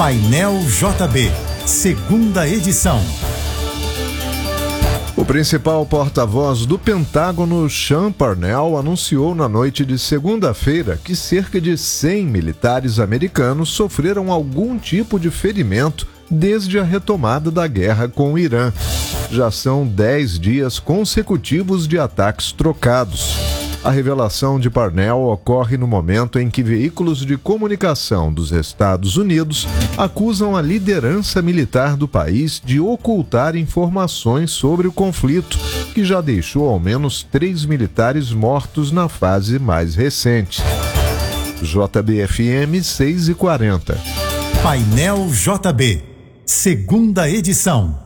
Painel JB, segunda edição. O principal porta-voz do Pentágono, Sean Parnell, anunciou na noite de segunda-feira que cerca de 100 militares americanos sofreram algum tipo de ferimento desde a retomada da guerra com o Irã. Já são 10 dias consecutivos de ataques trocados. A revelação de Parnell ocorre no momento em que veículos de comunicação dos Estados Unidos acusam a liderança militar do país de ocultar informações sobre o conflito, que já deixou ao menos 3 militares mortos na fase mais recente. JBFM 6h40. Painel JB, segunda edição.